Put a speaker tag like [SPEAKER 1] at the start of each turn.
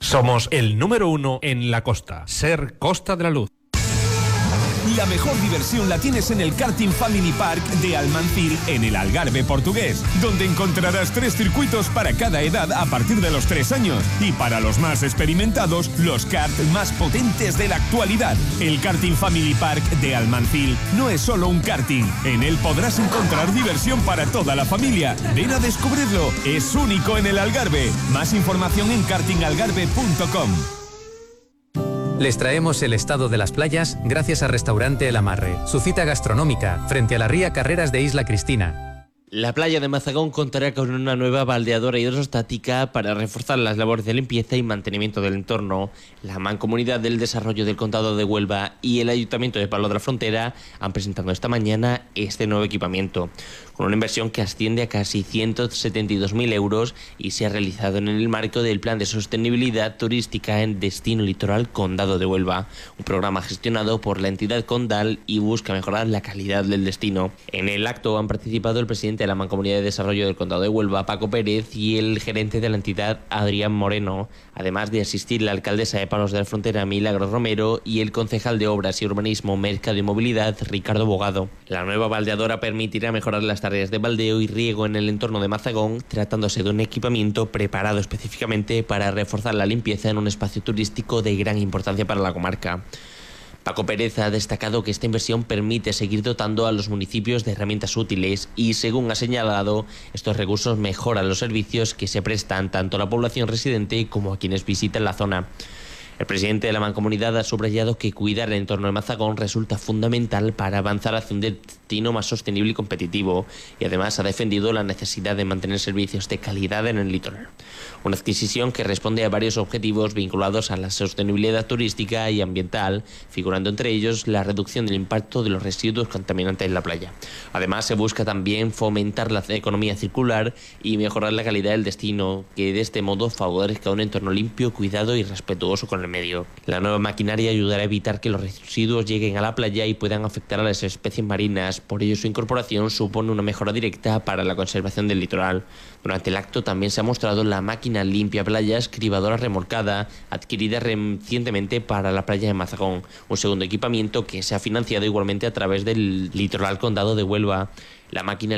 [SPEAKER 1] Somos el número 1 en la costa. Ser Costa de la Luz.
[SPEAKER 2] La mejor diversión la tienes en el Karting Family Park de Almancil, en el Algarve portugués, donde encontrarás 3 circuitos para cada edad a partir de los 3 años. Y para los más experimentados, los karts más potentes de la actualidad. El Karting Family Park de Almancil no es solo un karting. En él podrás encontrar diversión para toda la familia. Ven a descubrirlo. Es único en el Algarve. Más información en kartingalgarve.com.
[SPEAKER 3] Les traemos el estado de las playas gracias a Restaurante El Amarre, su cita gastronómica frente a la ría Carreras de Isla Cristina.
[SPEAKER 4] La playa de Mazagón contará con una nueva baldeadora hidrostática para reforzar las labores de limpieza y mantenimiento del entorno. La Mancomunidad del Desarrollo del Condado de Huelva y el Ayuntamiento de Palos de la Frontera han presentado esta mañana este nuevo equipamiento, con una inversión que asciende a casi 172.000 euros y se ha realizado en el marco del Plan de Sostenibilidad Turística en Destino Litoral Condado de Huelva, un programa gestionado por la entidad condal y busca mejorar la calidad del destino. En el acto han participado el presidente de la Mancomunidad de Desarrollo del Condado de Huelva, Paco Pérez, y el gerente de la entidad, Adrián Moreno, además de asistir la alcaldesa de Palos de la Frontera, Milagros Romero, y el concejal de Obras y Urbanismo, Mercado y Movilidad, Ricardo Bogado. La nueva baldeadora permitirá mejorar las tareas de baldeo y riego en el entorno de Mazagón, tratándose de un equipamiento preparado específicamente para reforzar la limpieza en un espacio turístico de gran importancia para la comarca. Paco Pérez ha destacado que esta inversión permite seguir dotando a los municipios de herramientas útiles y, según ha señalado, estos recursos mejoran los servicios que se prestan tanto a la población residente como a quienes visitan la zona. El presidente de la Mancomunidad ha subrayado que cuidar el entorno de Mazagón resulta fundamental para avanzar hacia un destino más sostenible y competitivo, y además ha defendido la necesidad de mantener servicios de calidad en el litoral. Una adquisición que responde a varios objetivos vinculados a la sostenibilidad turística y ambiental, figurando entre ellos la reducción del impacto de los residuos contaminantes en la playa. Además, se busca también fomentar la economía circular y mejorar la calidad del destino, que de este modo favorezca un entorno limpio, cuidado y respetuoso con el medio. La nueva maquinaria ayudará a evitar que los residuos lleguen a la playa y puedan afectar a las especies marinas. Por ello, su incorporación supone una mejora directa para la conservación del litoral. Durante el acto también se ha mostrado la máquina limpia playas cribadora remolcada, adquirida recientemente para la playa de Mazagón, un segundo equipamiento que se ha financiado igualmente a través del Litoral Condado de Huelva. La máquina